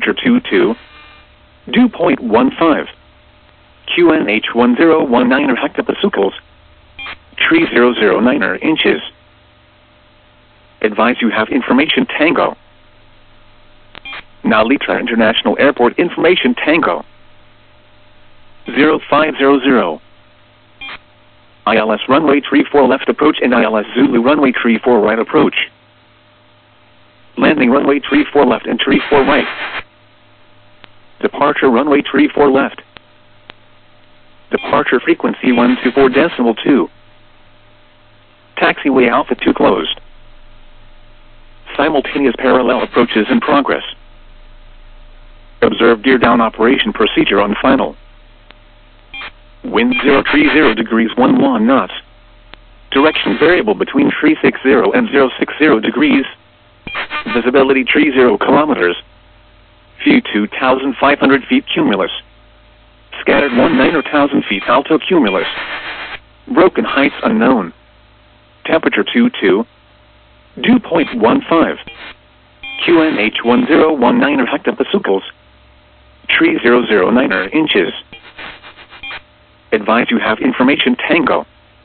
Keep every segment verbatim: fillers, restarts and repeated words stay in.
Temperature two two. Dew point one five. Q N H one zero one nine hectopascals. Tree zero zero nine inches. Advise you have information Tango. Nalita International Airport information Tango. zero five zero zero. I L S runway three four left approach and I L S Zulu runway three four right approach. Landing runway three four left and three four right. Departure runway three four left. Departure frequency one two four decimal two. Taxiway Alpha two closed. Simultaneous parallel approaches in progress. Observe gear down operation procedure on final. Wind zero three zero degrees one one knots. Direction variable between three six zero and zero six zero degrees. Visibility three zero kilometers. View two thousand five hundred feet cumulus. Scattered one nine thousand feet alto cumulus. Broken heights unknown. Temperature two two. Dew point one five. Q N H one zero one nine hectopascals. Tree zero zero nine inches. Advise you have information Tango.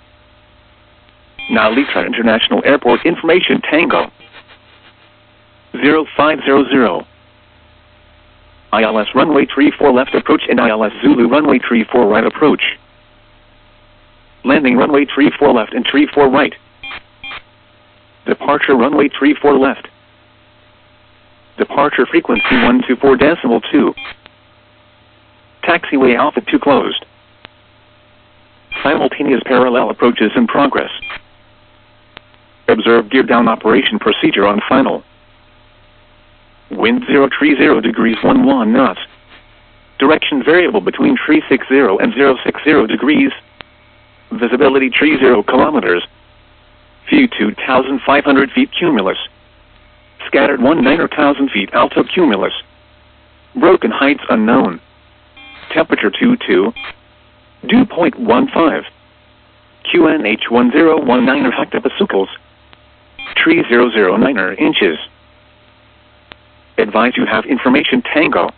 Nalita International Airport information Tango. zero five zero zero. I L S runway three four left approach and I L S Zulu runway three four right approach. Landing runway three four left and three four right. Departure runway three four left. Departure frequency one two four decimal two. Taxiway Alpha two closed. Simultaneous parallel approaches in progress. Observe gear down operation procedure on final. Wind zero three zero degrees one one knots. Direction variable between three six zero and zero six zero degrees. Visibility three zero kilometers. View two thousand five hundred feet cumulus. Scattered one nine thousand feet alto cumulus. Broken heights unknown. Temperature two two. Dew point one five. Q N H one zero one nine hectopascals. Tree zero zero nine inches. Advise you have information Tango.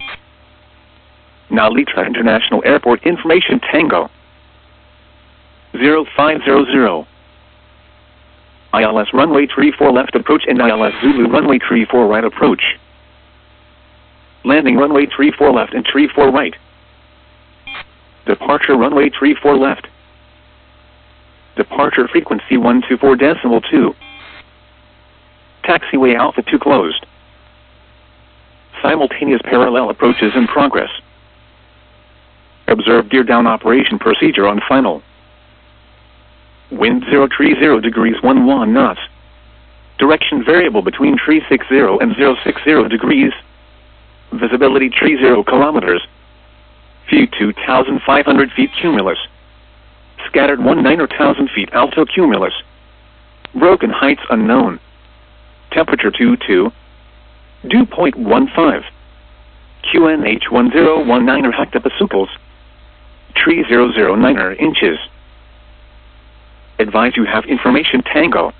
Nalita International Airport information Tango. zero five zero zero. I L S runway three four left approach and I L S Zulu runway three four right approach. Landing runway three four left and three four right. Departure runway three four left. Departure frequency one two four decimal two. Taxiway Alpha two closed. Simultaneous parallel approaches in progress. Observe gear down operation procedure on final. Wind zero three zero degrees one one knots. Direction variable between three six zero and zero six zero degrees. Visibility three zero kilometers. View two thousand five hundred feet cumulus. Scattered one nine thousand feet alto cumulus. Broken heights unknown. Temperature two two. Dew point one five. Q N H one zero one nine hectopascals. Tree zero zero nine inches. Advise you have information Tango.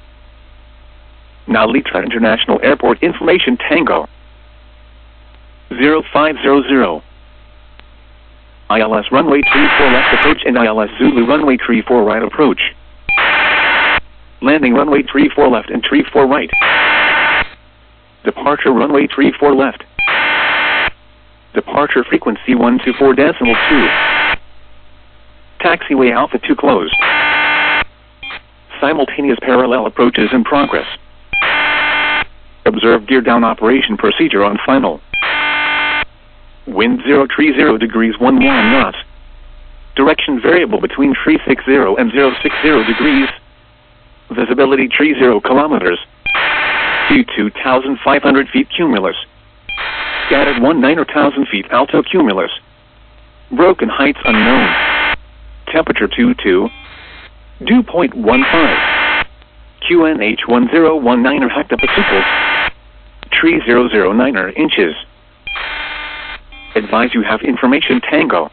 Nalita International Airport information Tango. zero five zero zero. I L S runway three four left approach and I L S Zulu runway three four right approach. Landing runway three four left and three four right. Departure runway three four left. Departure frequency one two four decimal two. Taxiway Alpha two closed. Simultaneous parallel approaches in progress. Observe gear down operation procedure on final. Wind zero three zero degrees one one knots. Direction variable between three six zero and zero six zero degrees. Visibility three zero kilometers. View two thousand five hundred feet cumulus. Scattered one nine thousand feet alto cumulus. Broken heights unknown. Temperature two two. Dew point one five. Q N H one zero one nine hectopascals. Tree zero zero nine inches. Advise you have information Tango.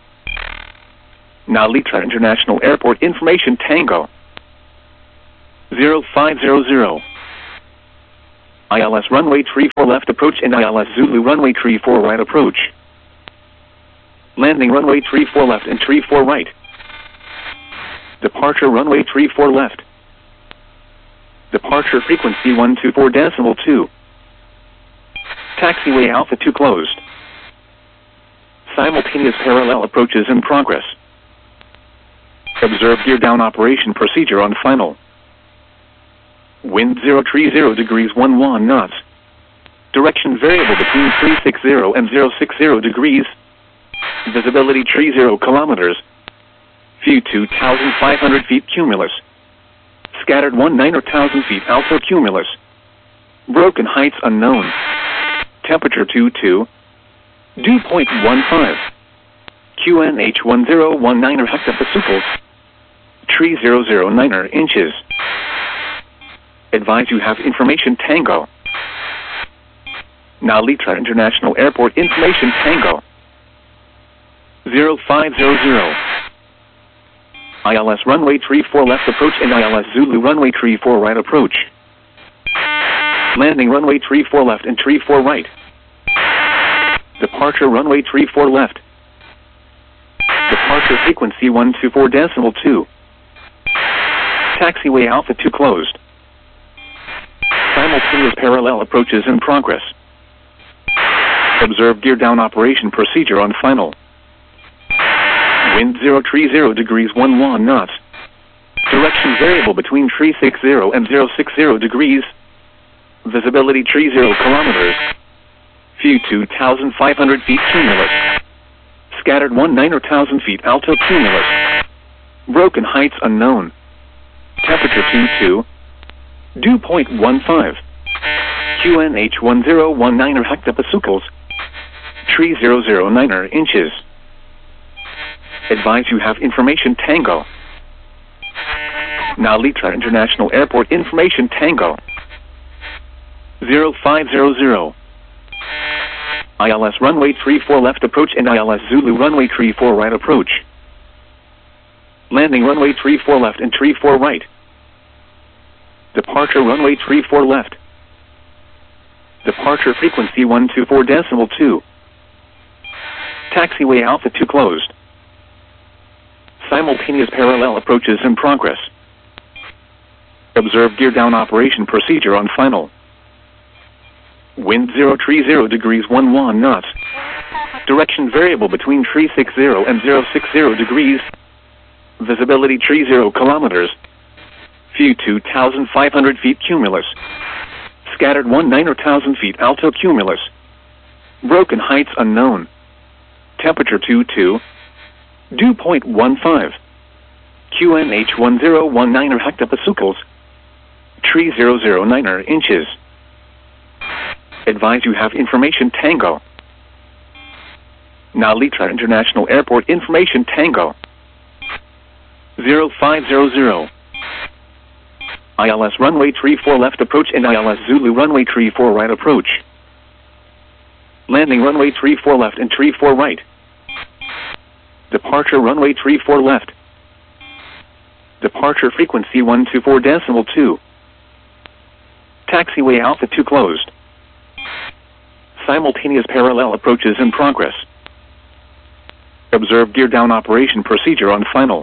Nalita International Airport information Tango. zero five zero zero. I L S runway three four left approach and I L S Zulu runway three four right approach. Landing runway three four left and three four right. Departure runway three four left. Departure frequency one two four decimal two. Taxiway Alpha two closed. Simultaneous parallel approaches in progress. Observe gear down operation procedure on final. Wind zero three zero degrees one one knots. Direction variable between three six zero and zero six zero degrees. Visibility three zero kilometers. View two thousand five hundred feet cumulus. Scattered one nine thousand feet alto cumulus. Broken heights unknown. Temperature two two. Dew point one five. Q N H one zero one nine hectopascals. Tree zero zero nine inches. Advise you have information Tango. Now Litra International Airport information Tango. zero five zero zero. I L S runway three four left approach and I L S Zulu runway three four right approach. Landing runway three four left and three four right. Departure runway three four left. Departure frequency one two four decimal two. Taxiway Alpha two closed. Simultaneous parallel approaches in progress. Observe gear down operation procedure on final. Wind zero three zero degrees one one knots. Direction variable between three six zero and zero six zero degrees. Visibility three zero kilometers. View two thousand five hundred feet cumulus. Scattered one nine thousand feet alto cumulus. Broken heights unknown. Temperature two two. Dew point one five. Q N H one zero one nine hectopascals. Tree zero zero nine inches. Advise you have information Tango. Now Litra International Airport information Tango. zero five zero zero. I L S runway three four left approach and I L S Zulu runway three four right approach. Landing runway three four left and three four right. Departure runway three four left. Departure frequency one two four decimal two. Taxiway Alpha two closed. Simultaneous parallel approaches in progress. Observe gear down operation procedure on final. Wind zero three zero degrees one one knots. Direction variable between three six zero and zero six zero degrees. Visibility three zero kilometers. View two thousand five hundred feet cumulus. Scattered one nine thousand feet alto cumulus. Broken heights unknown. Temperature two two. Dew point one five. Q N H one zero one nine hectopascals. Tree zero zero nine inches. Advise you have information Tango. Now Litra International Airport information Tango. zero five zero zero. I L S runway three four left approach and I L S Zulu runway three four right approach. Landing runway three four left and three four right. Departure runway three four left. Departure frequency one two four decimal two. Taxiway Alpha two closed. Simultaneous parallel approaches in progress. Observe gear down operation procedure on final.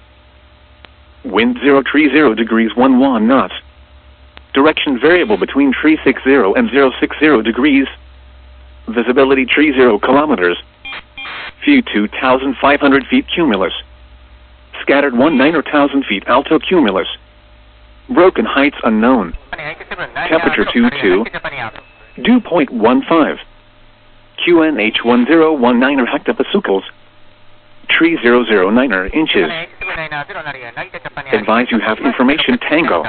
Wind zero three zero degrees one one knots. Direction variable between three six zero and zero six zero degrees. Visibility three zero kilometers. View two thousand five hundred feet cumulus. Scattered one nine thousand feet alto cumulus. Broken heights unknown. Temperature two two. Dew point one five. Q N H one zero one nine hectopascals. Tree zero zero nine inches. Advise you have information Tango.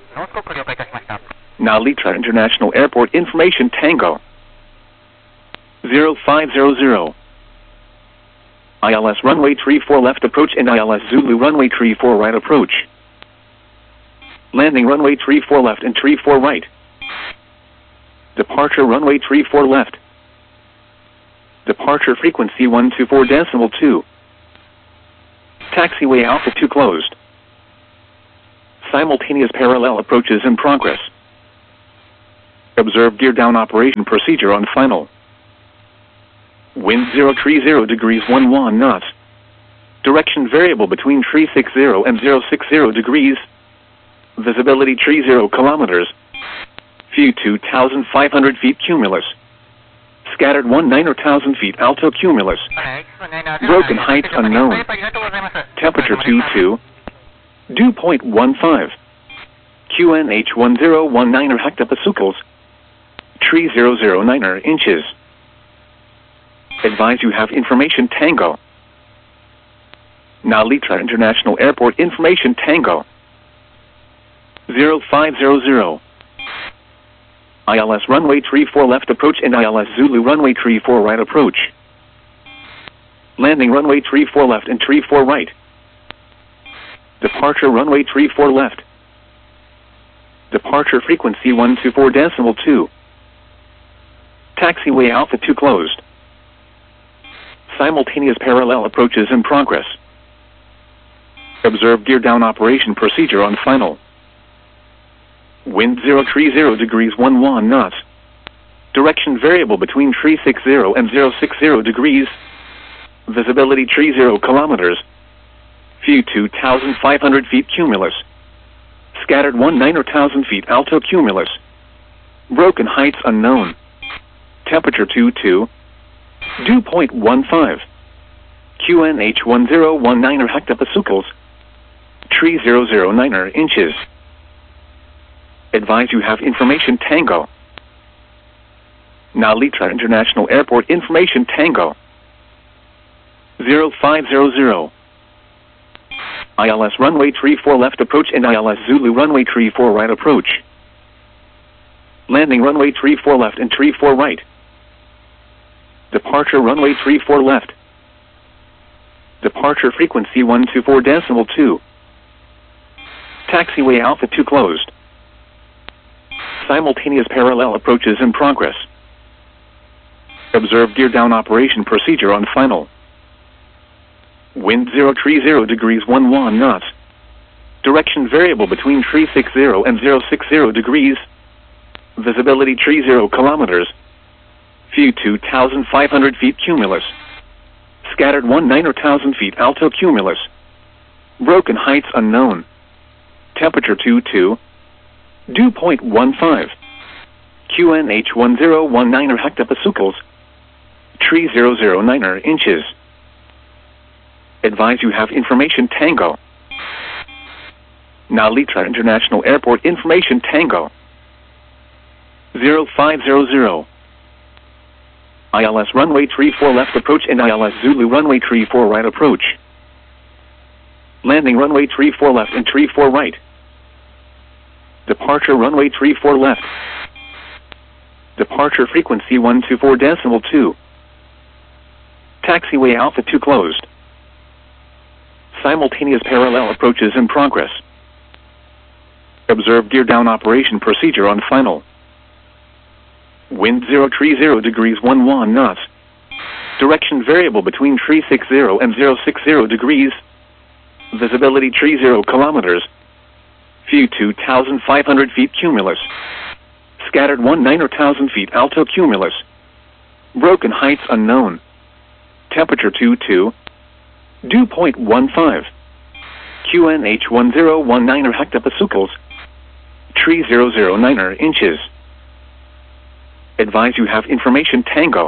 Now Litra International Airport information Tango. zero five zero zero. I L S runway three four left approach and I L S Zulu runway three four right approach. Landing runway three four left and three four right. Departure runway three four left. Departure frequency one two four decimal two. Taxiway Alpha two closed. Simultaneous parallel approaches in progress. Observe gear down operation procedure on final. Wind zero tree zero degrees one one knots. Direction variable between tree six zero and zero six zero degrees. Visibility tree zero kilometers. View two thousand five hundred feet cumulus. Scattered one nine or thousand feet alto cumulus. Broken heights unknown. Temperature two two. Dew point one five. Q N H one zero one nine er hectopascals. Tree zero zero nine er inches. Advise you have information Tango. Nalita International Airport information Tango. zero five zero zero. I L S runway tree four left approach and I L S Zulu runway tree four right approach. Landing runway tree four left and tree four right. Departure runway tree four left. Departure frequency one two four decimal two. Taxiway Alpha two closed. Simultaneous parallel approaches in progress. Observe gear down operation procedure on final. Wind zero tree zero degrees one one knots. Direction variable between tree six zero and zero six zero degrees. Visibility tree zero kilometers. View two thousand five hundred feet cumulus. Scattered one nine or thousand feet alto cumulus. Broken heights unknown. Temperature two two. Dew point one five. Q N H one zero one nine er hectopascals. Tree zero zero nine er inches. Advise you have information Tango. Nalita International Airport information Tango. zero five zero zero. I L S runway tree four left approach and I L S Zulu runway tree four right approach. Landing runway tree four left and tree four right. Departure runway tree four left. Departure frequency one two four decimal two. Taxiway Alpha two closed. Simultaneous parallel approaches in progress. Observe gear down operation procedure on final. Wind zero tree zero degrees one one knots. Direction variable between tree six zero and zero six zero degrees. Visibility tree zero kilometers. View two thousand five hundred feet cumulus. Scattered one nine or thousand feet alto cumulus. Broken heights unknown. Temperature two two. Dew point one five. Q N H one zero one nine er hectopascals. Tree zero zero nine er inches. Advise you have information Tango. Nalita International Airport information Tango. zero five zero zero. I L S runway tree four left approach and I L S Zulu runway tree four right approach. Landing runway tree four left and tree four right. Departure runway tree four left. Departure frequency one two four decimal two. Taxiway Alpha two closed. Simultaneous parallel approaches in progress. Observe gear down operation procedure on final. Wind zero tree zero degrees one one knots. Direction variable between tree six zero and zero six zero degrees. Visibility tree zero kilometers. View two thousand five hundred feet cumulus. Scattered one nine or thousand feet alto cumulus. Broken heights unknown. Temperature two two. Dew point one five. Q N H one zero one nine er hectopascals. Tree zero zero nine er inches. Advise you have information Tango.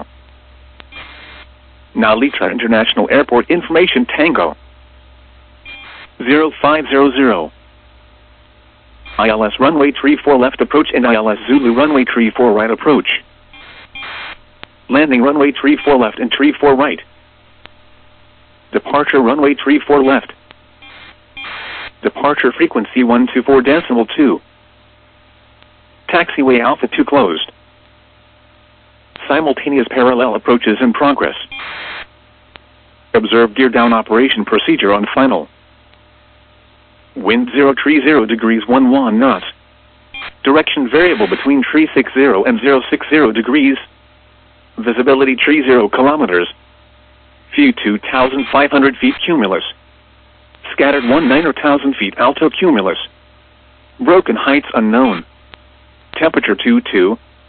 Nalita International Airport information Tango. zero five zero zero. I L S runway tree four left approach and I L S Zulu runway tree four right approach. Landing runway tree four left and tree four right. Departure runway tree four left. Departure frequency one two four decimal two. Taxiway Alpha two closed. Simultaneous parallel approaches in progress. Observe gear down operation procedure on final. Wind zero tree zero degrees one one knots. Direction variable between tree six zero and zero six zero degrees. Visibility tree zero kilometers. View two thousand five hundred feet cumulus. Scattered one nine or thousand feet alto cumulus. Broken heights unknown. Temperature two two.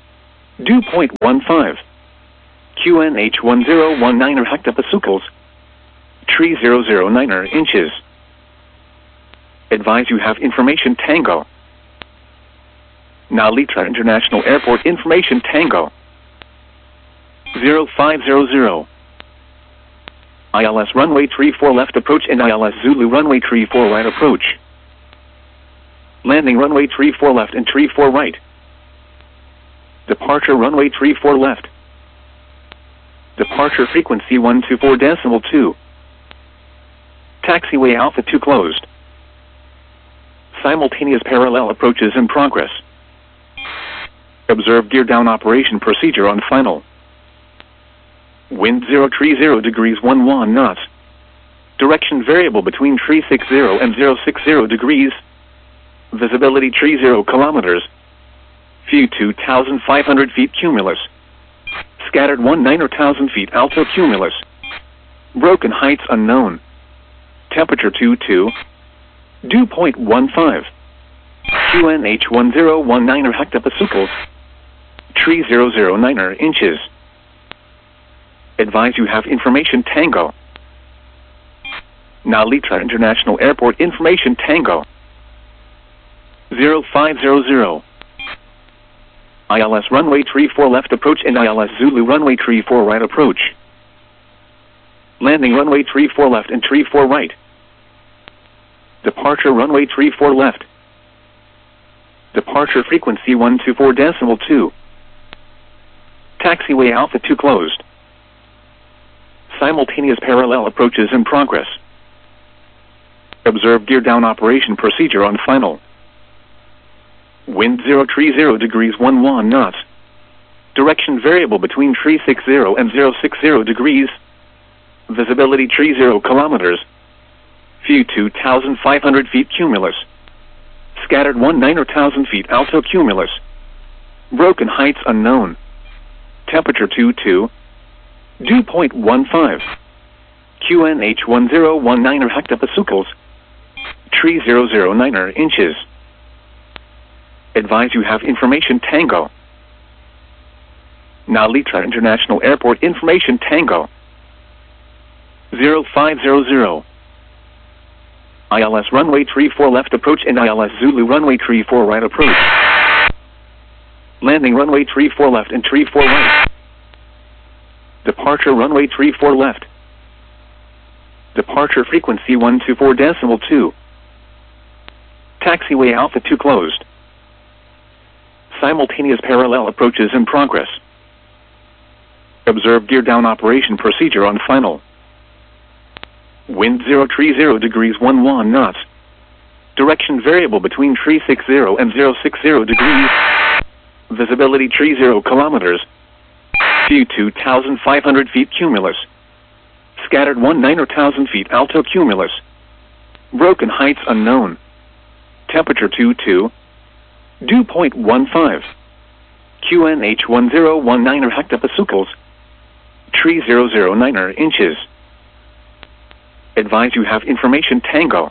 Dew point one five. Q N H one zero one nine hectopascals. Tree zero zero nine inches. Advise you have information Tango. Nalitra International Airport information Tango. zero five zero zero. I L S runway three four left approach and I L S Zulu runway three four right approach. Landing runway three four left and three four right. Departure runway three four left. Departure frequency one two four decimal two. Taxiway Alpha two closed. Simultaneous parallel approaches in progress. Observe gear down operation procedure on final. Wind zero three zero degrees one one knots. Direction variable between three six zero and zero six zero degrees. Visibility three zero kilometers. View two thousand five hundred feet cumulus. Scattered one nine thousand feet alto cumulus. Broken heights unknown. Temperature two two. Dew point one five. Q N H one zero one nine hectopascals. Tree zero zero nine inches. Advise you have information Tango. Nalitra International Airport information Tango. zero five zero zero. I L S runway three four left approach and I L S Zulu runway three four right approach. Landing runway three four left and three four right. Departure runway three four left. Departure frequency one two four decimal two. Taxiway Alpha two closed. Simultaneous parallel approaches in progress. Observe gear down operation procedure on final. Wind zero three zero degrees one one knots. Direction variable between three six zero and zero six zero degrees. Visibility three zero kilometers. View two thousand five hundred feet cumulus. Scattered one nine thousand feet alto cumulus. Broken heights unknown. Temperature two two. Dew point one five. Q N H one zero one nine hectopascals. Tree zero zero nine inches. Advise you have information Tango. Nalitra International Airport information Tango. zero five zero zero. I L S runway three four left approach and I L S Zulu runway three four right approach. Landing runway three four left and three four right. Departure runway three four left. Departure frequency one two four decimal two. Taxiway Alpha two closed. Simultaneous parallel approaches in progress. Observe gear down operation procedure on final. Wind zero three zero degrees one one knots. Direction variable between three six zero and zero six zero degrees. Visibility three zero kilometers. View two thousand five hundred feet cumulus. Scattered one nine thousand feet alto cumulus. Broken heights unknown. Temperature two two. Dew point one five. Q N H one zero one nine hectopascals. Tree zero zero nine inches. Advise you have information Tango.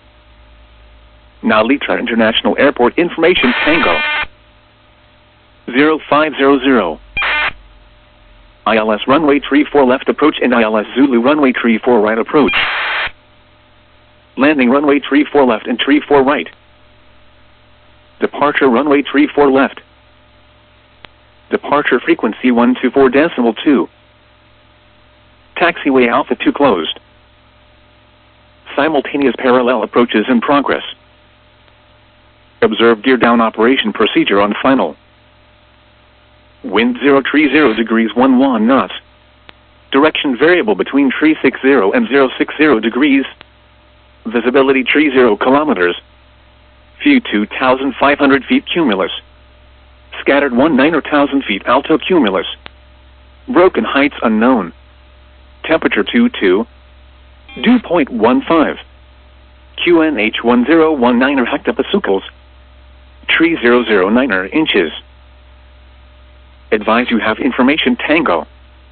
Nalitra International Airport information Tango. zero five zero zero. I L S runway three four left approach and I L S Zulu runway three four right approach. Landing runway three four left and three four right. Departure runway three four left. Departure frequency one two four decimal two. Taxiway Alpha two closed. Simultaneous parallel approaches in progress. Observe gear down operation procedure on final. Wind zero three zero degrees one one knots. Direction variable between three six zero and zero six zero degrees. Visibility three zero kilometers. View two thousand five hundred feet cumulus. Scattered one nine thousand feet alto cumulus. Broken heights unknown. Temperature two two. Dew point one five. Q N H one zero one nine hectopascals. Tree zero zero nine inches. Advise you have information Tango.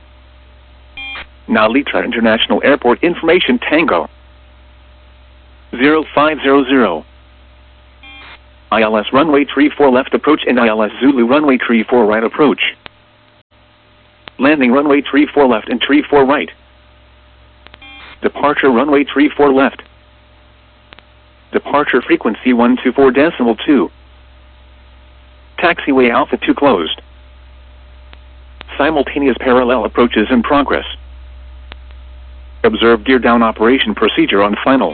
Nalitra International Airport information Tango. zero five zero zero. I L S runway tree four left approach and I L S Zulu runway tree four right approach. Landing runway tree four left and tree four right. Departure runway tree four left. Departure frequency one two four decimal two. Taxiway Alpha two closed. Simultaneous parallel approaches in progress. Observe gear down operation procedure on final.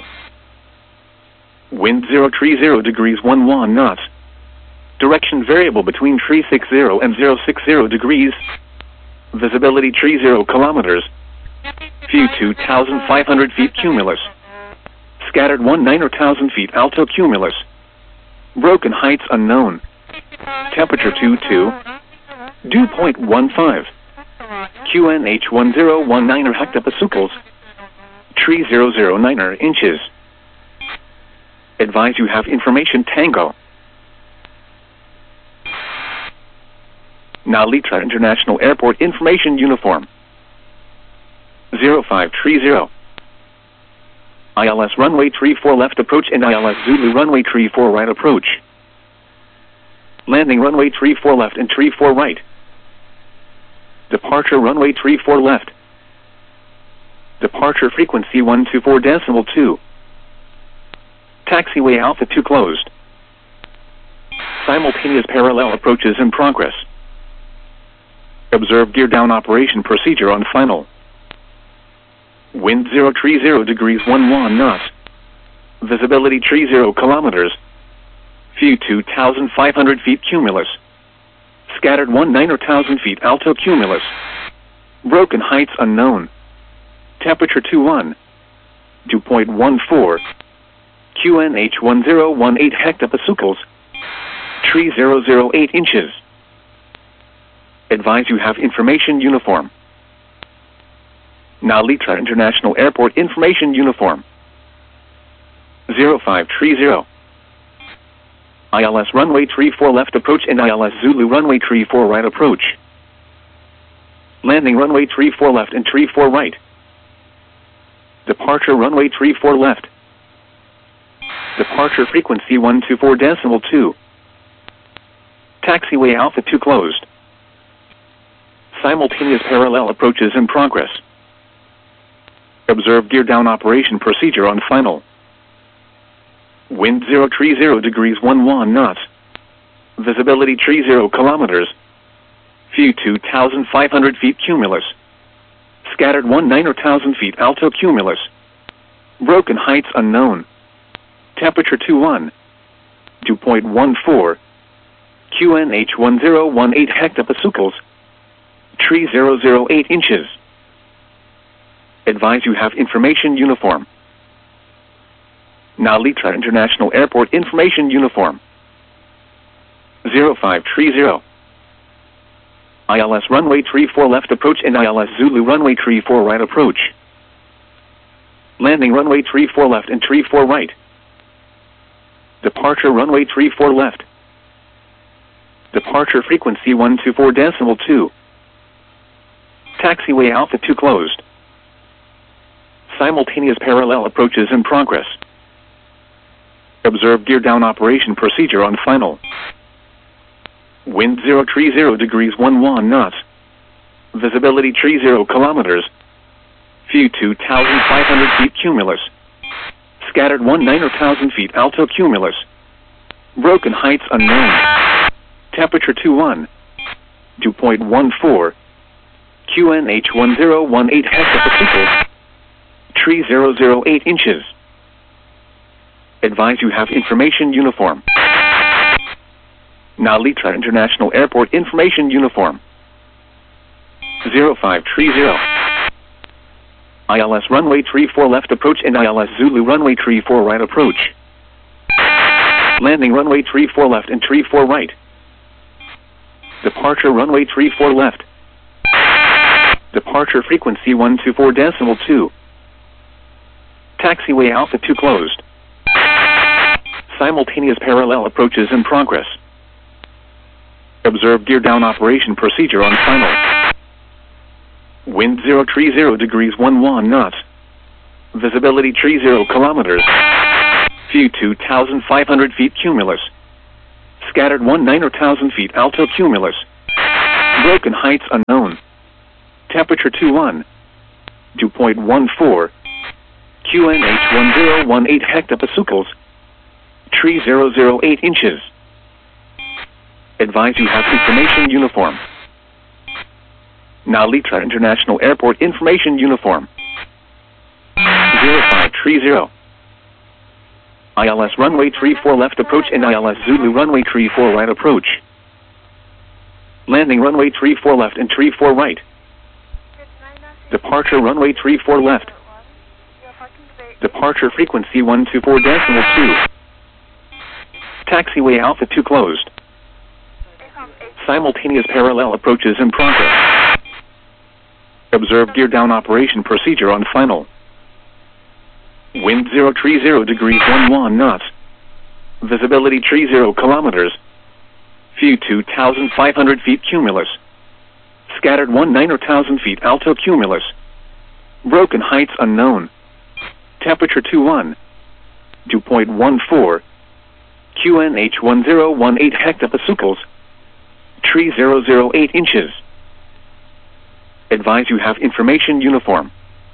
Wind zero tree zero degrees one one knots. Direction variable between tree six zero and zero six zero degrees. Visibility tree zero kilometers. View two thousand five hundred feet cumulus. Scattered one nine thousand feet alto cumulus. Broken heights unknown. Temperature two two. Dew point one five. Q N H one zero one nine hectopascals. Tree zero zero nine inches. Advise you have information Tango. Nalitra International Airport Information Uniform. zero five three zero. I L S runway tree four left approach and I L S Zulu runway tree four right approach. Landing runway tree four left and tree four right. Departure runway tree four left. Departure frequency one two four decimal two. Taxiway Alpha two closed. Simultaneous parallel approaches in progress. Observe gear down operation procedure on final. Wind zero tree zero degrees one one knots. Visibility tree zero kilometers. View two thousand five hundred feet cumulus. Scattered one nine thousand feet alto cumulus. Broken heights unknown. Temperature two one. Dew point one four. Q N H one zero one eight hectopascals. Tree zero zero eight inches. Advise you have information uniform. Nalitra International Airport Information Uniform. zero five three zero. I L S runway tree four left approach and I L S Zulu runway tree four right approach. Landing runway tree four left and tree four right. Departure runway tree four left. Departure frequency one two four decimal two. Taxiway Alpha two closed. Simultaneous parallel approaches in progress. Observe gear down operation procedure on final. Wind zero tree zero degrees one one knots. Visibility tree zero kilometers. View two thousand five hundred feet cumulus. Scattered one nine thousand feet alto cumulus. Broken heights unknown. Temperature two one. Dew point one four. Q N H one zero one eight hectopascals. Tree zero zero eight inches. Advise you have information uniform. Nalitra International Airport Information Uniform. zero five three zero. I L S runway tree four left approach and I L S Zulu runway tree four right approach. Landing runway tree four left and tree four right. Departure runway tree four left. Departure frequency one two four decimal two. Taxiway Alpha two closed. Simultaneous parallel approaches in progress. Observe gear down operation procedure on final. Wind zero tree zero degrees one one knots. Visibility tree zero kilometers. View two thousand five hundred feet cumulus. Scattered one nine thousand feet alto cumulus. Broken heights unknown. Temperature two one. Dew point one four. Q N H one zero one eight hectopascals. Tree zero zero eight inches. Advise you have information uniform. Nalitra International Airport Information Uniform. zero five three zero. I L S runway tree four left approach and I L S Zulu runway tree four right approach. Landing runway tree four left and tree four right. Departure runway tree four left. Departure frequency one two four decimal two. Taxiway Alpha two closed. Simultaneous parallel approaches in progress. Observe gear down operation procedure on final. Wind zero tree zero degrees one one knots. Visibility tree zero kilometers. View two thousand five hundred feet cumulus. Scattered one nine thousand feet. Alto cumulus. Broken heights unknown. Temperature two one. Dew point one four. Q N H one zero one eight hectopascals. Tree zero zero eight inches. Advise you have information uniform. Nalitra International Airport information uniform. zero five three zero. I L S runway three four left approach and I L S Zulu runway three four right approach. Landing runway three four left and three four right. Departure runway three four left. Departure frequency one two four decimal two. Taxiway Alpha two closed. Simultaneous parallel approaches in progress. Observe gear down operation procedure on final. Wind zero three zero degrees one one knots. Visibility three zero kilometers. View two thousand five hundred feet cumulus. Scattered one nine thousand feet alto cumulus. Broken heights unknown. Temperature two one. Dew point one four. Q N H one zero one eight hectopascals. Tree zero zero eight inches. Advise you have information uniform.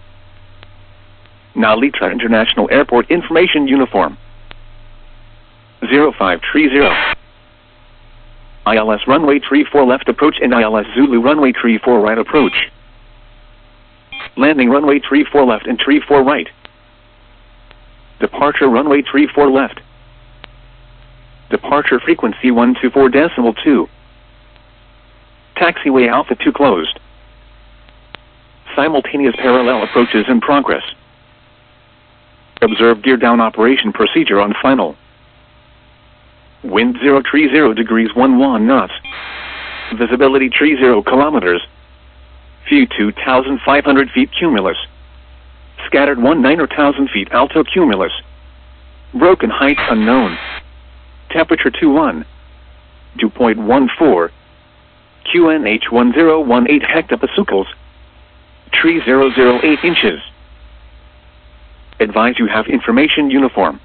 Nalitra International Airport information uniform. zero five three zero. I L S runway three four left approach and I L S Zulu runway three four right approach. Landing runway three four left and three four right. Departure runway three four left. Departure frequency one two four decimal two. Taxiway Alpha two closed. Simultaneous parallel approaches in progress. Observe gear down operation procedure on final. Wind zero three zero degrees one one knots. Visibility three zero kilometers. View two thousand five hundred feet cumulus. Scattered one nine thousand feet alto cumulus. Broken heights unknown. Temperature two one. Dew point one four. Q N H one zero one eight hectopascals. Tree zero zero eight inches. Advise you have information uniform.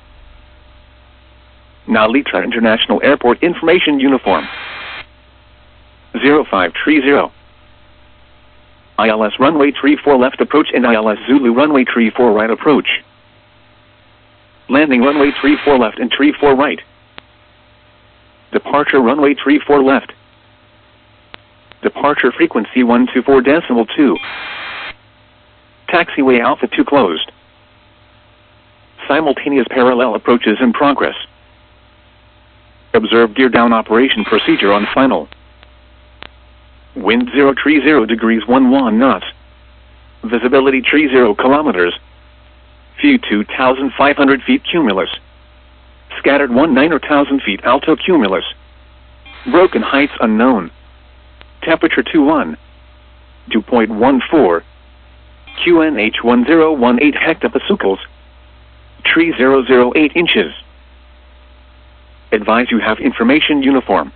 Nalitra International Airport information uniform. zero five three zero. I L S runway three four left approach and I L S Zulu runway three four right approach. Landing runway three four left and three four right. Departure runway three four left. Departure frequency one two four decimal two. Taxiway Alpha two closed. Simultaneous parallel approaches in progress. Observe gear down operation procedure on final. Wind zero three zero degrees one one knots. Visibility three zero kilometers. View two thousand five hundred feet cumulus. Scattered one nine thousand feet alto cumulus. Broken heights unknown. Temperature two one. Dew point one four. Q N H one zero one eight hectopascals. Tree zero zero eight inches. Advise you have information uniform.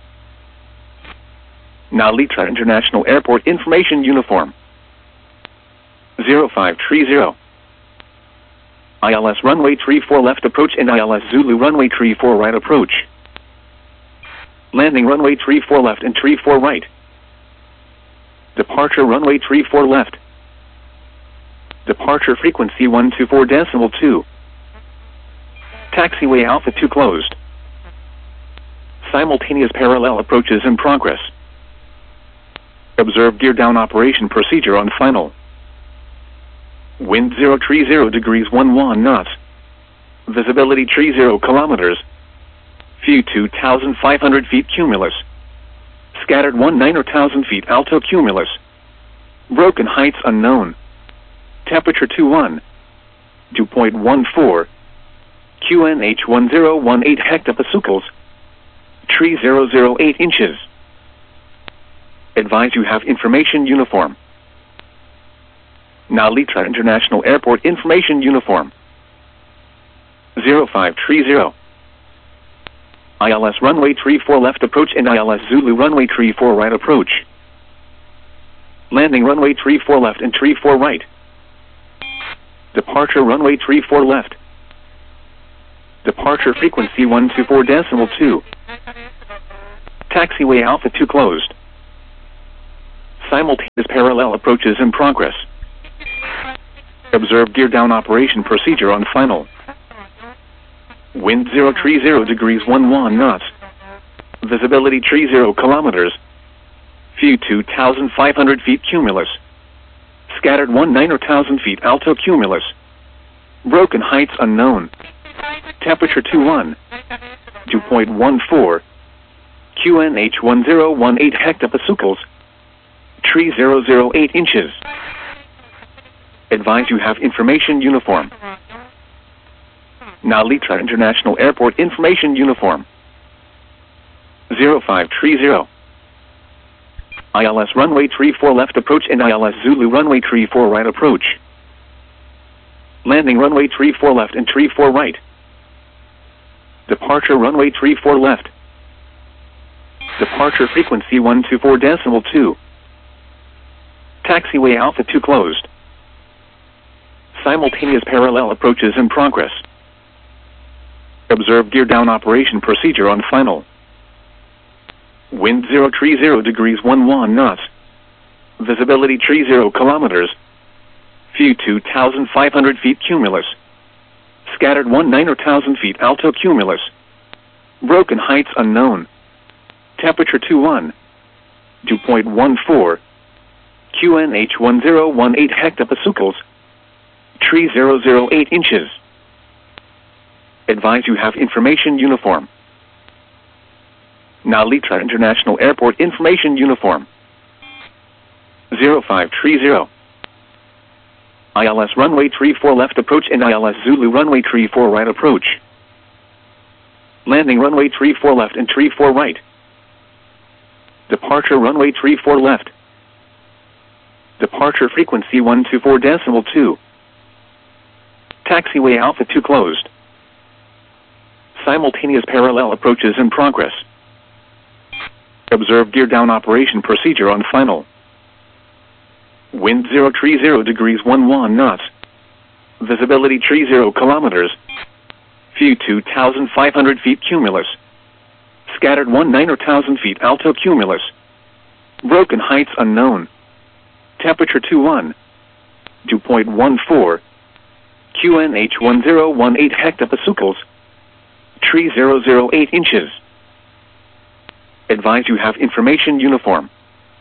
Nalitra International Airport information uniform. zero five three zero. I L S runway three four left approach and I L S Zulu runway three four right approach. Landing runway three four left and three four right. Departure runway three four left. Departure frequency one two four decimal two. Taxiway Alpha two closed. Simultaneous parallel approaches in progress. Observe gear down operation procedure on final. Wind zero three zero degrees one one knots. Visibility three zero kilometers. View two thousand five hundred feet cumulus. Scattered one nine thousand feet alto cumulus. Broken heights unknown. Temperature two one. Dew point one four. Q N H one zero one eight hectopascals. Tree zero zero eight inches. Advise you have information uniform. Nalitra International Airport information uniform. zero five three zero. I L S runway three four left approach and I L S Zulu runway three four right approach. Landing runway three four left and three four right. Departure runway three four left. Departure frequency one two four decimal two. Taxiway Alpha two closed. Simultaneous parallel approaches in progress. Observe gear down operation procedure on final. Wind zero tree zero degrees one one knots. Visibility tree zero kilometers. View two thousand five hundred feet cumulus. Scattered one nine thousand feet alto cumulus. Broken heights unknown. Temperature two one. two point one four. Q N H one zero one eight hectopascals. Tree zero zero eight inches. Advise you have information uniform. Nalitra International Airport information uniform. zero five tree zero. I L S runway tree four left approach and I L S Zulu runway tree four right approach. Landing runway tree four left and tree four right. Departure runway tree four left. Departure frequency one two four decimal two. Taxiway Alpha two closed. Simultaneous parallel approaches in progress. Observe gear down operation procedure on final. Wind zero tree zero degrees one one knots. Visibility tree zero kilometers. View two thousand five hundred feet cumulus. Scattered one nine thousand feet alto cumulus. Broken heights unknown. Temperature two one. two point one four. Q N H one zero one eight hectopascals. Tree zero zero eight inches. Advise you have information uniform. Nalitra International Airport information uniform. zero five tree zero. I L S runway tree four left approach and I L S Zulu runway tree four right approach. Landing runway tree four left and tree four right. Departure runway tree four left. Departure frequency one two four decimal two. Taxiway Alpha two closed. Simultaneous parallel approaches in progress. Observe gear down operation procedure on final. Wind zero tree zero degrees one one knots. Visibility tree zero kilometers. View two thousand five hundred feet cumulus. Scattered one nine thousand feet alto cumulus. Broken heights unknown. Temperature two one. two point one four. Q N H one zero one eight hectopascals. Tree zero zero eight inches. Advise you have information uniform.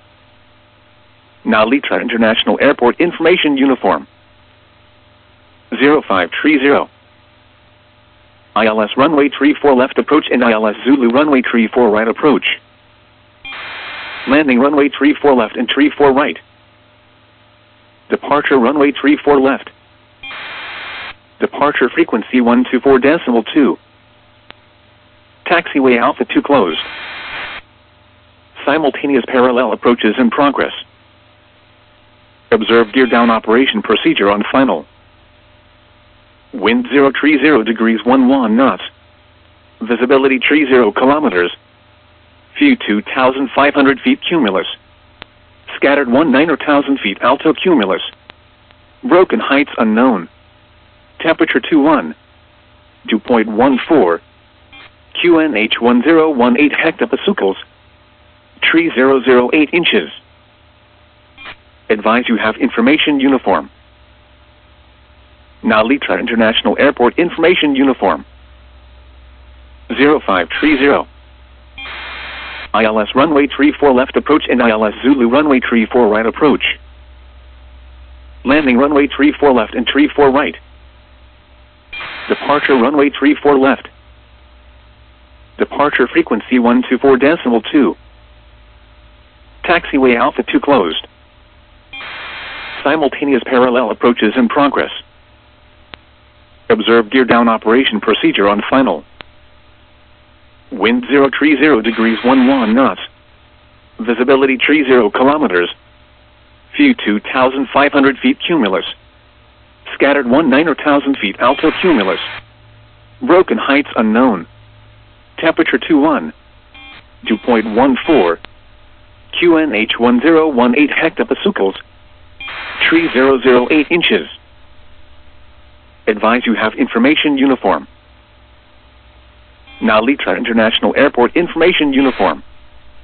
Nalitra International Airport information uniform. zero five tree zero. I L S runway tree four left approach and I L S Zulu runway tree four right approach. Landing runway tree four left and tree four right. Departure runway tree four left. Departure frequency one two four decimal two. Taxiway Alpha two closed. Simultaneous parallel approaches in progress. Observe gear down operation procedure on final. Wind zero tree zero degrees one one knots. Visibility tree zero kilometers. View two thousand five hundred feet cumulus. Scattered one nine thousand feet alto cumulus. Broken heights unknown. Temperature two one. two point one four. Q N H one zero one eight hectopascals. Tree zero zero eight inches. Advise you have information uniform. Nalitra International Airport information uniform. zero five tree zero. I L S runway tree four left approach and I L S Zulu runway tree four right approach. Landing runway tree four left and tree four right. Departure runway tree four left. Departure frequency one two four decimal two. Taxiway Alpha two closed. Simultaneous parallel approaches in progress. Observe gear down operation procedure on final. Wind zero tree zero degrees one one knots. Visibility tree zero kilometers. View two thousand five hundred feet cumulus. Scattered one nine thousand feet alto cumulus. Broken heights unknown. Temperature two one. two point one four. Q N H one zero one eight hectopascals. Tree zero zero eight inches. Advise you have information uniform. Nalitra International Airport information uniform.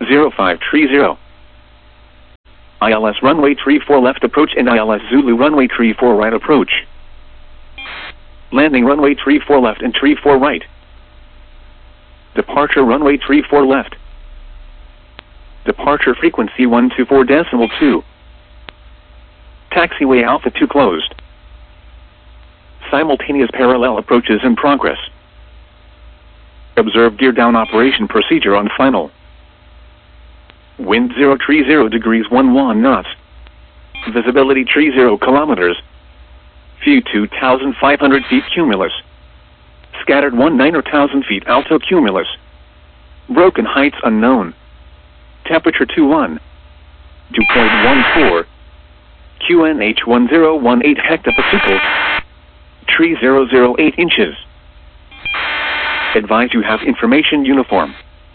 zero five three zero. I L S runway three four left approach and I L S Zulu runway three four right approach. Landing runway three four left and three four right. Departure runway three four left. Departure frequency one two four decimal two. Taxiway Alpha two closed. Simultaneous parallel approaches in progress. Observe gear down operation procedure on final. Wind zero three zero degrees one one knots. Visibility three zero kilometers. View two thousand five hundred feet cumulus. Scattered one nine thousand feet alto cumulus. Broken heights unknown. Temperature two one. Dew point one four. Q N H one zero one eight hectopascals. Tree zero zero eight inches. Advise you have information uniform.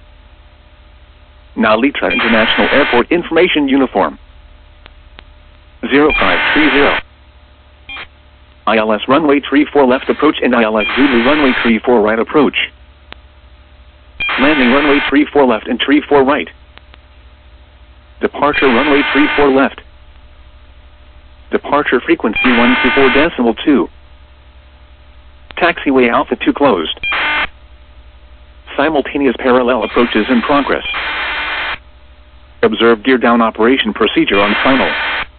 Nalita International Airport information uniform. zero five three zero. I L S runway three four left approach and I L S Zulu runway three four right approach. Landing runway three four left and three four right. Departure runway three four left. Departure frequency one two four decimal two. Taxiway Alpha two closed. Simultaneous parallel approaches in progress. Observe gear down operation procedure on final.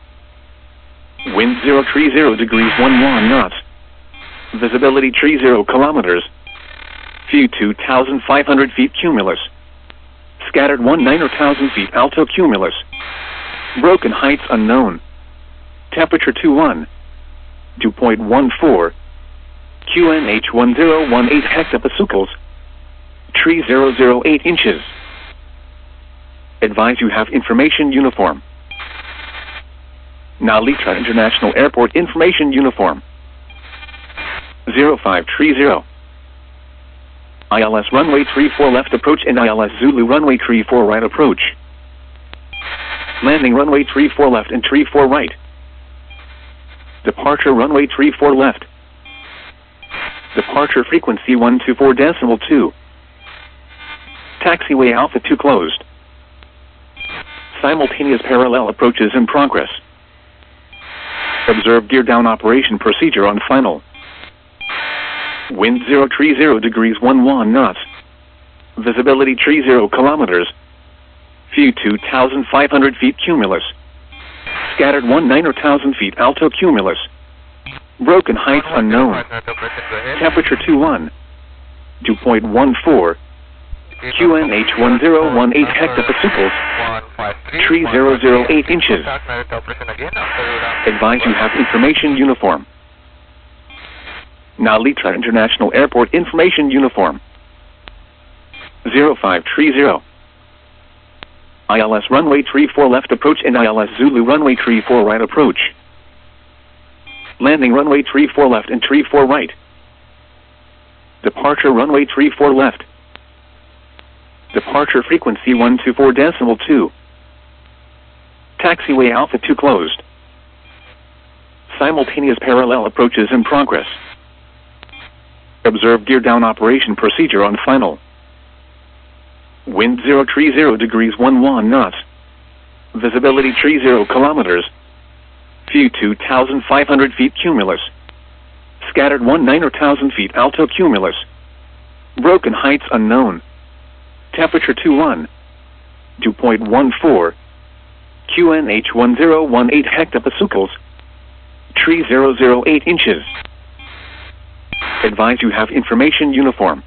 Wind zero three zero degrees one one knots. Visibility three zero kilometers. View two thousand five hundred feet cumulus. Scattered one nine thousand feet alto cumulus. Broken heights unknown. Temperature two one. Dew point one four. Q N H one zero one eight hectopascals. Tree zero zero eight inches. Advise you have information uniform. Nalita International Airport information uniform. zero five three zero. I L S runway three four left approach and I L S Zulu runway three four right approach. Landing runway three four left and three four right. Departure runway three four left. Departure frequency one two four decimal two. Taxiway Alpha two closed. Simultaneous parallel approaches in progress. Observe gear down operation procedure on final. Wind zero three zero degrees one one knots. Visibility three zero kilometers. View two thousand five hundred feet cumulus. Scattered one nine thousand feet alto cumulus. Broken heights unknown. Temperature two one. Dew point one four. Q N H one zero one eight hectopascals. Tree zero zero eight inches. Advise you have information uniform. Nalita International Airport information uniform. zero five three zero. I L S runway three four left approach and I L S Zulu runway three four right approach. Landing runway three four left and three four right. Departure runway three four left. Departure frequency one two four decimal two. Taxiway Alpha two closed. Simultaneous parallel approaches in progress. Observe gear down operation procedure on final. Wind zero three zero degrees one one knots. Visibility three zero kilometers. View two thousand five hundred feet cumulus. Scattered one nine thousand feet alto cumulus. Broken heights unknown. Temperature two one. Dew point one four. Q N H one zero one eight hectopascals. Tree zero zero eight inches. Advise you have information uniform.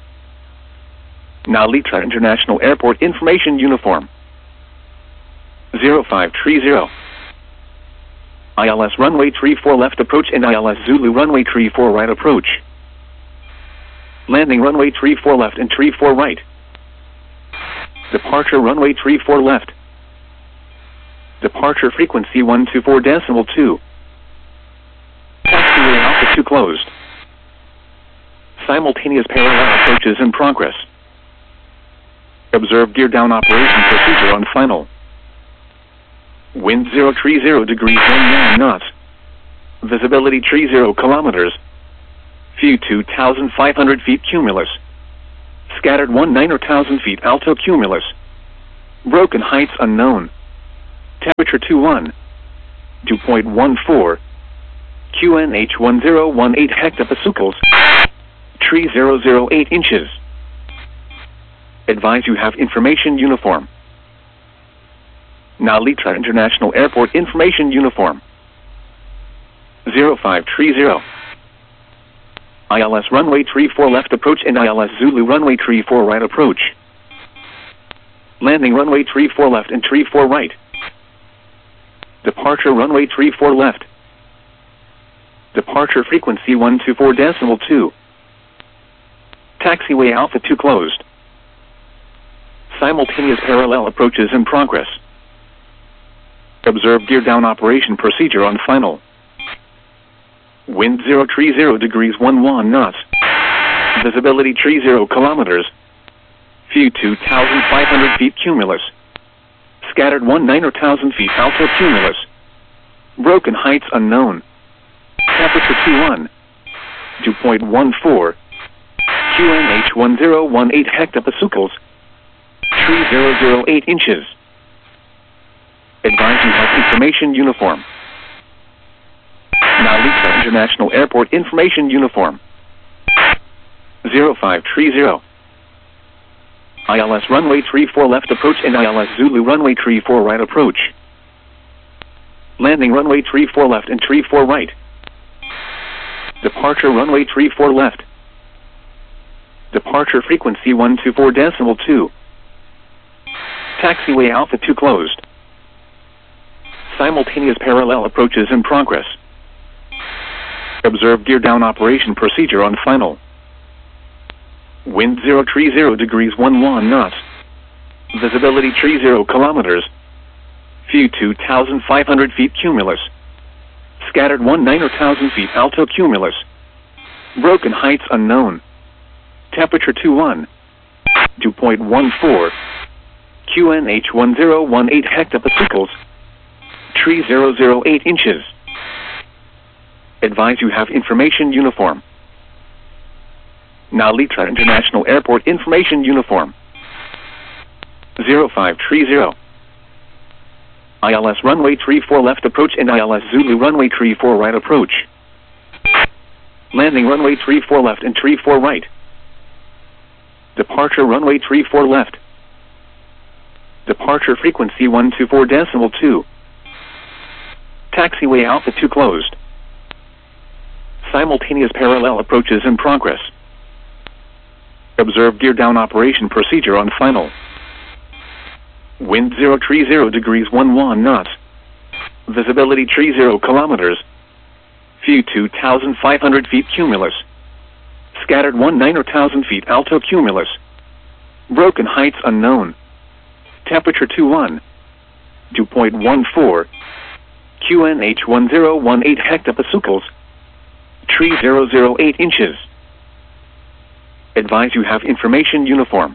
Nalita International Airport information uniform. zero five three zero. I L S runway three four left approach and I L S Zulu runway three four right approach. Landing runway three four left and three four right. Departure runway three four left. Departure frequency one two four decimal two. Taxiway Alpha two closed. Simultaneous parallel approaches in progress. Observe gear down operation procedure on final. Wind zero three zero degrees one one knots. Visibility three zero kilometers. View two thousand five hundred feet cumulus. Scattered one nine thousand feet alto cumulus. Broken heights unknown. Temperature two one. Dew point one four. Q N H one zero one eight hectopascals. Tree zero zero eight inches. Advise you have information uniform. Nalitra International Airport information uniform. zero five three zero. I L S runway three four left approach and I L S Zulu runway three four right approach. Landing runway three four left and three four right. Departure runway three four left. Departure frequency one two four decimal two. Taxiway Alpha two closed. Simultaneous parallel approaches in progress. Observe gear down operation procedure on final. Wind zero three zero degrees one one knots. Visibility three zero kilometers. View two thousand five hundred feet cumulus. Scattered one nine thousand feet alto cumulus. Broken heights unknown. Temperature two one. Dew point one four. Q N H one zero one eight hectopascals. Tree zero zero eight inches. Advise you have information uniform. Nalitra International Airport information uniform. zero five three zero. I L S runway three four left approach and I L S Zulu runway three four right approach. Landing runway three four left and three four right. Departure runway three four left. Departure frequency one two four decimal two. Taxiway Alpha two closed. Simultaneous parallel approaches in progress. Observe gear down operation procedure on final. Wind zero three zero degrees one one knots. Visibility three zero kilometers. View two thousand five hundred feet cumulus. Scattered one nine thousand feet alto cumulus. Broken heights unknown. Temperature two one. Dew point one four. Q N H one zero one eight hectopascals. Tree zero zero eight inches. Advise you have information uniform. Nalitra International Airport information uniform. zero five three zero. I L S runway three four left approach and I L S Zulu runway three four right approach. Landing runway three four left and three four right. Departure runway three four left. Departure frequency one two four decimal two. Taxiway Alpha two closed. Simultaneous parallel approaches in progress. Observe gear down operation procedure on final. Wind zero three zero degrees one one knots. Visibility three zero kilometers. View two thousand five hundred feet cumulus. Scattered one nine thousand feet alto cumulus. Broken heights unknown. Temperature two one. Dew point one four. Q N H one zero one eight hectopascals. Tree zero zero eight inches. Advise you have information uniform.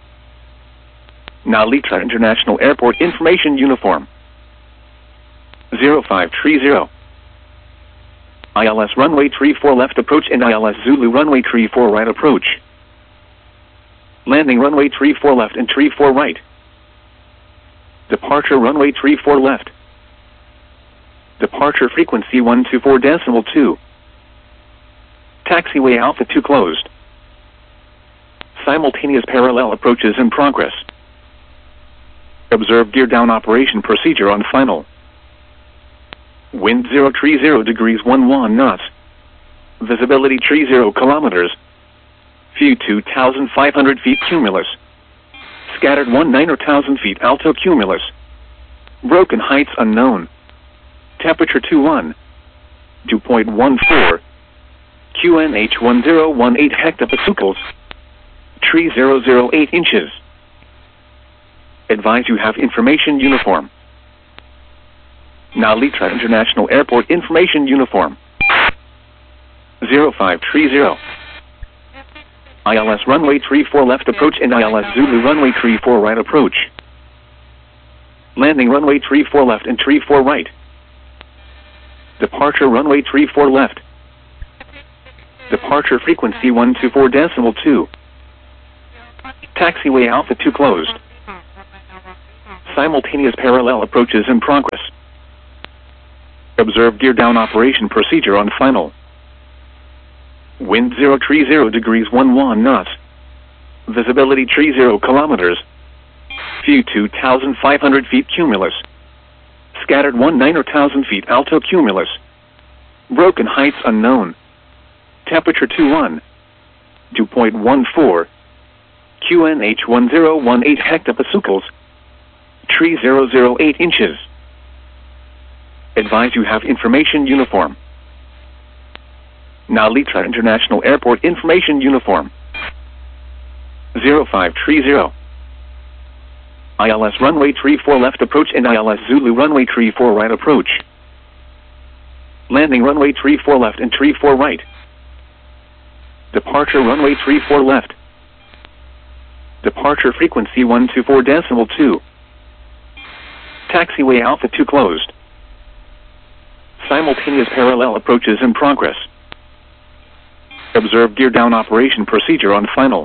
Nalitra International Airport information uniform. zero five three zero. I L S runway three four left approach and I L S Zulu runway three four right approach. Landing runway three four left and three four right. Departure runway three four left. Departure frequency one two four decimal two. Taxiway Alpha two closed. Simultaneous parallel approaches in progress. Observe gear down operation procedure on final. Wind zero three zero degrees one one knots. Visibility three zero kilometers. View two thousand five hundred feet cumulus. Scattered one nine thousand feet alto cumulus. Broken heights unknown. Temperature two one. Dew point one four. Q N H one zero one eight hectopascals. Tree zero zero eight inches. Advise you have information uniform. Nalitra International Airport information uniform. zero five three zero. I L S runway three four left approach and I L S Zulu runway three four right approach. Landing runway three four left and three four right. Departure runway three four left. Departure frequency one two four decimal two. Taxiway Alpha two closed. Simultaneous parallel approaches in progress. Observe gear down operation procedure on final. Wind zero tree zero degrees one one knots. Visibility tree zero kilometers. View two thousand five hundred feet cumulus. Scattered one nine thousand feet alto cumulus. Broken heights unknown. Temperature two one. two point one four. Q N H one zero one eight hectopascals. Tree zero zero eight inches. Advise you have information uniform. Now Litra International Airport information uniform. zero five tree zero. I L S runway tree four left approach and I L S Zulu runway tree four right approach. Landing runway tree four left and tree four right. Departure runway tree four left. Departure frequency one two four decimal two. Taxiway Alpha two closed. Simultaneous parallel approaches in progress. Observe gear down operation procedure on final.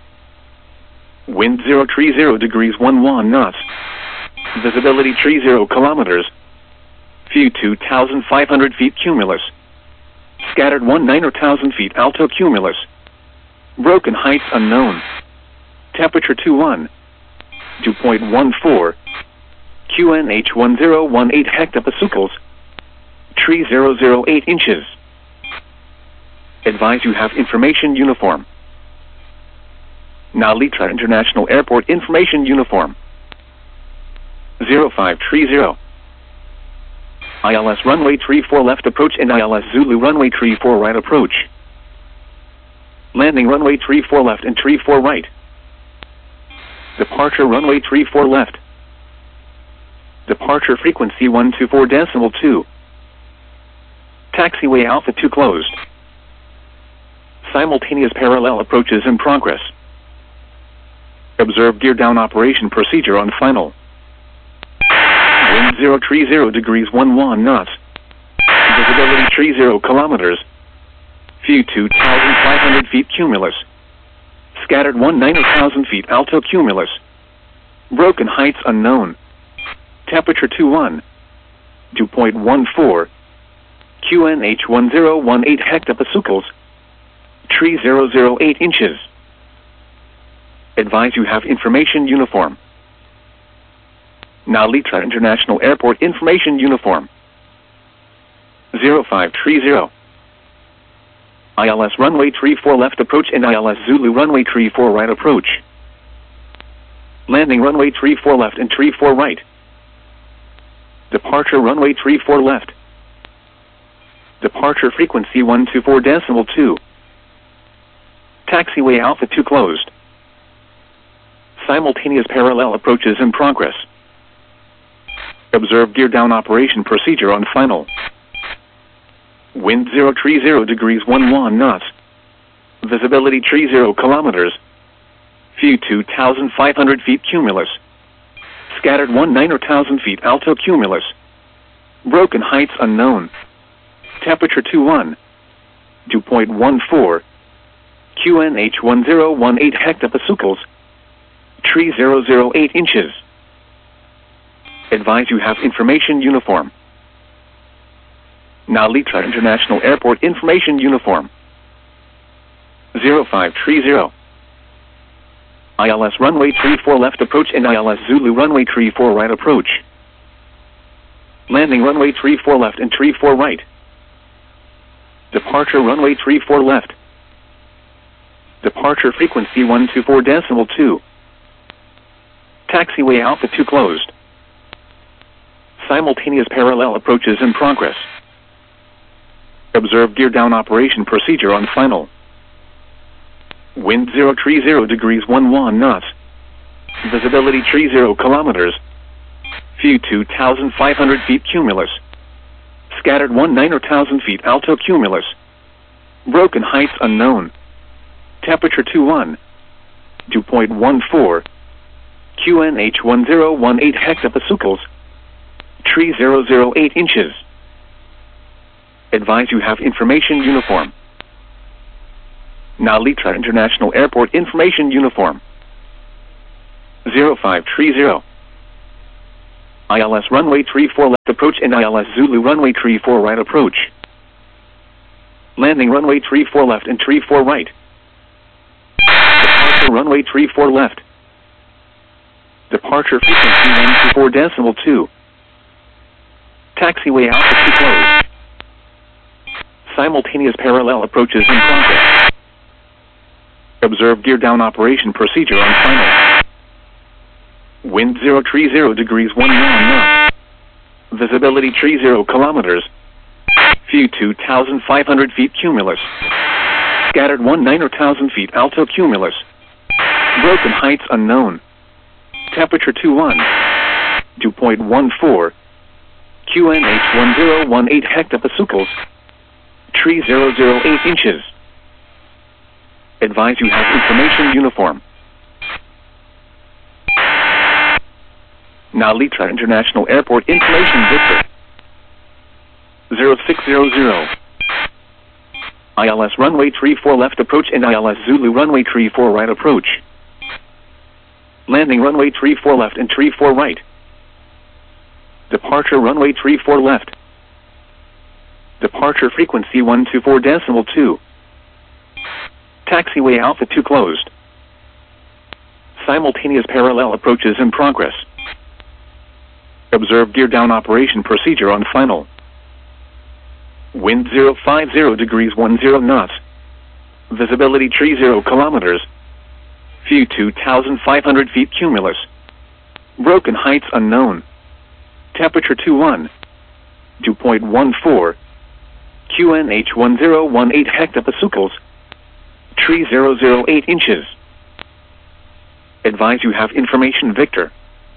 Wind zero tree zero degrees one one knots. Visibility tree zero kilometers. View two thousand five hundred feet cumulus. Scattered one nine thousand feet alto cumulus. Broken heights unknown. Temperature two one. two point one four. Q N H one zero one eight hectopascals. Tree zero zero eight inches. Advise you have information uniform. Now Litra International Airport information uniform. zero five tree zero. I L S runway tree four left approach and I L S Zulu runway tree four right approach. Landing runway tree four left and tree four right. Departure runway tree four left. Departure frequency one two four decimal two. Taxiway Alpha two closed. Simultaneous parallel approaches in progress. Observe gear down operation procedure on final. Wind zero tree zero degrees one one knots. Visibility tree zero kilometers. View two thousand five hundred feet cumulus. Scattered one nine thousand feet alto cumulus. Broken heights unknown. Temperature two one. two point one four. Q N H one zero one eight hectopascals. Tree zero zero eight inches. Advise you have information uniform. Now Litra International Airport information uniform. zero five tree zero. I L S runway tree four left approach and I L S Zulu runway tree four right approach. Landing runway tree four left and tree four right. Departure runway tree four left. Departure frequency one two four decimal two. Taxiway Alpha two closed. Simultaneous parallel approaches in progress. Observe gear down operation procedure on final. Wind zero tree zero degrees one one knots. Visibility tree zero kilometers. View two thousand five hundred feet cumulus. Scattered one nine thousand feet alto cumulus. Broken heights unknown. Temperature two one. two point one four. Q N H one zero one eight hectopascals. Tree zero zero eight inches. Advise you have information uniform. Now Litra International Airport information uniform. zero five tree zero. I L S runway tree four left approach and I L S Zulu runway tree four right approach. Landing runway tree four left and tree four right. Departure runway tree four left. Departure frequency one two four decimal two. Taxiway Alpha two closed. Simultaneous parallel approaches in progress. Observe gear down operation procedure on final. Wind zero tree zero degrees one one knots. Visibility tree zero kilometers. View two thousand five hundred feet cumulus. Scattered one nine thousand feet alto cumulus. Broken heights unknown. Temperature two one. two point one four. Q N H one zero one eight hectopascals. Tree zero zero eight inches. Advise you have information uniform. Now Litra International Airport information uniform. zero five tree zero. I L S runway tree four left approach and I L S Zulu runway tree four right approach. Landing runway tree four left and tree four right. Departure runway tree four left. Departure frequency one two four decimal two. Taxiway Alpha two closed. Simultaneous parallel approaches in progress. Observe gear down operation procedure on final. Wind zero tree zero degrees one one knots. Visibility tree zero kilometers. View two thousand five hundred feet cumulus. Scattered one nine thousand feet alto cumulus. Broken heights unknown. Temperature two one. Dew point one four. Q N H one zero one eight hectopascals. Tree zero zero eight inches. Advise you have information uniform. Nalitra International Airport information Victor. zero six zero zero. I L S runway tree four left approach and I L S Zulu runway tree four right approach. Landing runway tree four left and tree four right. Departure runway tree four left. Departure frequency one two four decimal two. Taxiway Alpha two closed. Simultaneous parallel approaches in progress. Observe gear down operation procedure on final. Wind zero five zero degrees one zero knots. Visibility tree zero kilometers. View two thousand five hundred feet cumulus. Broken heights unknown. Temperature two one. Dew point one four. Q N H one zero one eight hectopascals. Tree zero zero eight inches. Advise you have information Victor.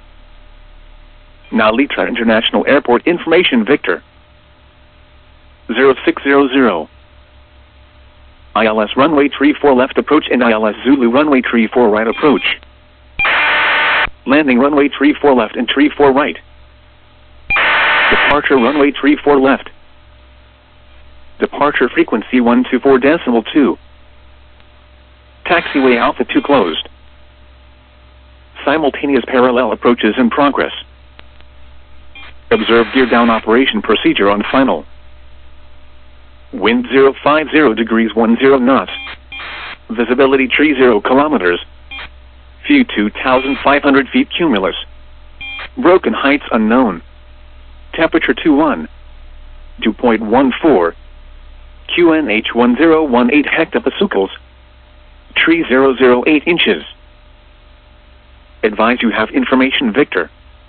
Nalitra International Airport information Victor. zero six zero zero. I L S runway tree four left approach and I L S Zulu runway tree four right approach. Landing runway tree four left and tree four right. Departure runway tree four left. Departure frequency one two four decimal two. Taxiway Alpha two closed. Simultaneous parallel approaches in progress. Observe gear down operation procedure on final. Wind zero five zero degrees one zero knots. Visibility tree zero kilometers. View two thousand five hundred feet cumulus. Broken heights unknown. Temperature two one. Dew point one four. Q N H one zero one eight hectopascals. Tree zero zero eight inches. Advise you have information Victor.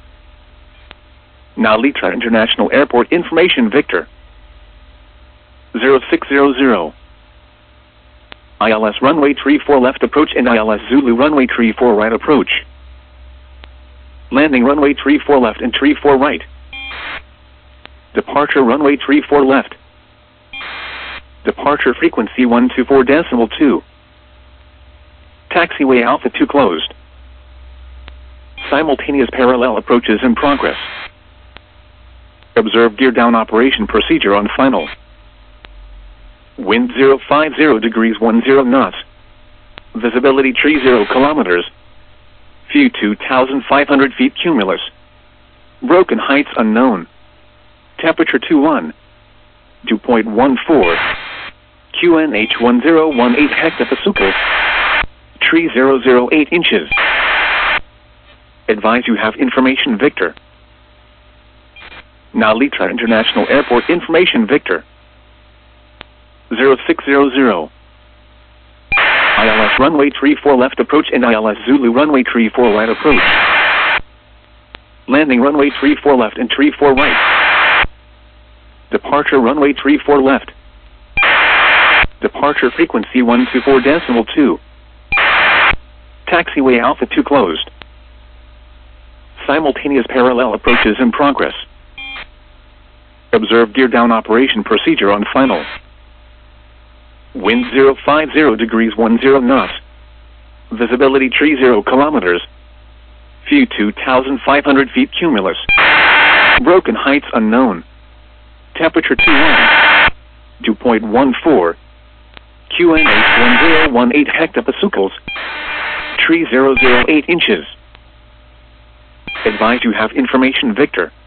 Nalitra International Airport information Victor. zero six zero zero. I L S runway tree four left approach and I L S Zulu runway tree four right approach. Landing runway tree four left and tree four right. Departure runway tree four left. Departure frequency one two four decimal two. Taxiway Alpha two closed. Simultaneous parallel approaches in progress. Observe gear down operation procedure on final. Wind zero five zero degrees one zero knots. Visibility tree zero kilometers. View two thousand five hundred feet cumulus. Broken heights unknown. Temperature two one. Dew point one four. Q N H one zero one eight hectopascals. Tree zero zero eight inches. Advise you have information Victor. Nalitra International Airport information Victor. zero six zero zero. I L S runway tree four left approach and I L S Zulu runway tree four right approach. Landing runway tree four left and tree four right. Departure runway tree four left. Departure frequency one two four decimal two. Taxiway Alpha two closed. Simultaneous parallel approaches in progress. Observe gear down operation procedure on final. Wind zero five zero degrees one zero knots. Visibility tree zero kilometers. View two thousand five hundred feet cumulus. Broken heights unknown. Temperature two one. Dew point one four. Q N H one zero one eight hectopascals. Tree zero zero eight inches. Advise you have information Victor.